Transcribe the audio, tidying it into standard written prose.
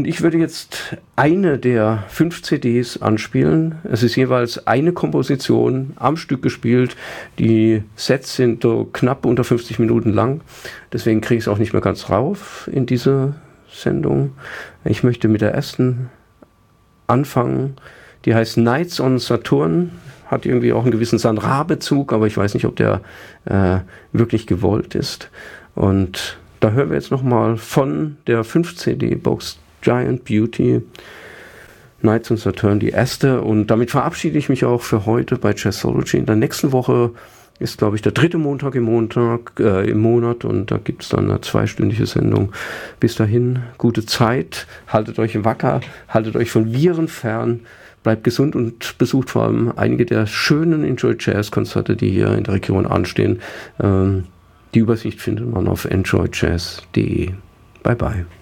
Ich würde jetzt eine der 5 CDs anspielen. Es ist jeweils eine Komposition am Stück gespielt. Die Sets sind knapp unter 50 Minuten lang. Deswegen kriege ich es auch nicht mehr ganz rauf in diese Sendung. Ich möchte mit der ersten anfangen. Die heißt Nights on Saturn. Hat irgendwie auch einen gewissen San Ra-Bezug, aber ich weiß nicht, ob der wirklich gewollt ist. Und da hören wir jetzt nochmal von der 5 CD-Box Giant Beauty, Nights on Saturn, die erste. Und damit verabschiede ich mich auch für heute bei Jazzology. In der nächsten Woche ist, glaube ich, der 3. Montag im Monat und da gibt es dann eine 2-stündige Sendung. Bis dahin, gute Zeit, haltet euch wacker, haltet euch von Viren fern, bleibt gesund und besucht vor allem einige der schönen Enjoy Jazz Konzerte, die hier in der Region anstehen. Die Übersicht findet man auf enjoyjazz.de. Bye bye.